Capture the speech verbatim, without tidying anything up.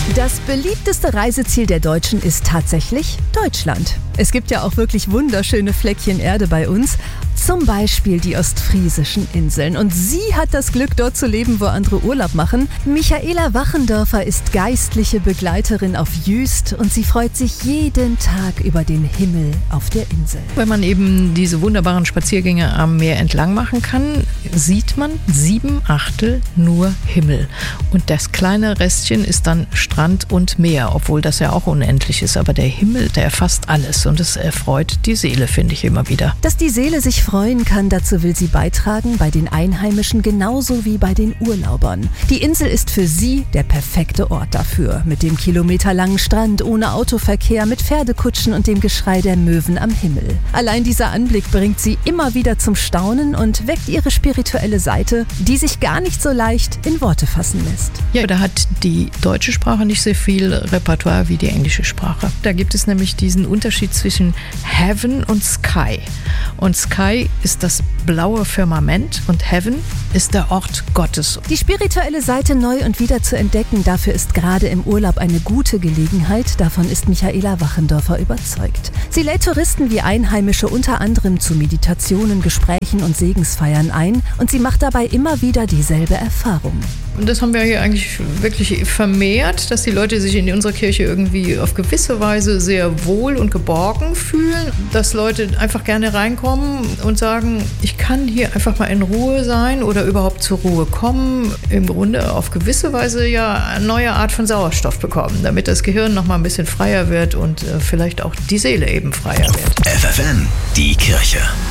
Das beliebteste Reiseziel der Deutschen ist tatsächlich Deutschland. Es gibt ja auch wirklich wunderschöne Fleckchen Erde bei uns. Zum Beispiel die ostfriesischen Inseln. Und sie hat das Glück, dort zu leben, wo andere Urlaub machen. Michaela Wachendorfer ist geistliche Begleiterin auf Jüst und sie freut sich jeden Tag über den Himmel auf der Insel. Wenn man eben diese wunderbaren Spaziergänge am Meer entlang machen kann, sieht man sieben Achtel nur Himmel. Und das kleine Restchen ist dann Strand und Meer, obwohl das ja auch unendlich ist. Aber der Himmel, der erfasst alles und es erfreut die Seele, finde ich immer wieder. Dass die Seele sich freuen kann, dazu will sie beitragen, bei den Einheimischen genauso wie bei den Urlaubern. Die Insel ist für sie der perfekte Ort dafür. Mit dem kilometerlangen Strand, ohne Autoverkehr, mit Pferdekutschen und dem Geschrei der Möwen am Himmel. Allein dieser Anblick bringt sie immer wieder zum Staunen und weckt ihre spirituelle Seite, die sich gar nicht so leicht in Worte fassen lässt. Ja, da hat die deutsche Sprache nicht so viel Repertoire wie die englische Sprache. Da gibt es nämlich diesen Unterschied zwischen Heaven und Sky. Und Sky ist das blaue Firmament und Heaven ist der Ort Gottes. Die spirituelle Seite neu und wieder zu entdecken, dafür ist gerade im Urlaub eine gute Gelegenheit. Davon ist Michaela Wachendorfer überzeugt. Sie lädt Touristen wie Einheimische unter anderem zu Meditationen, Gesprächen und Segensfeiern ein und sie macht dabei immer wieder dieselbe Erfahrung. Und das haben wir hier eigentlich wirklich vermehrt, dass die Leute sich in unserer Kirche irgendwie auf gewisse Weise sehr wohl und geborgen fühlen, dass Leute einfach gerne reinkommen und sagen, ich kann hier einfach mal in Ruhe sein oder überhaupt zur Ruhe kommen. Im Grunde auf gewisse Weise ja eine neue Art von Sauerstoff bekommen, damit das Gehirn noch mal ein bisschen freier wird und vielleicht auch die Seele eben freier wird. F F N, die Kirche.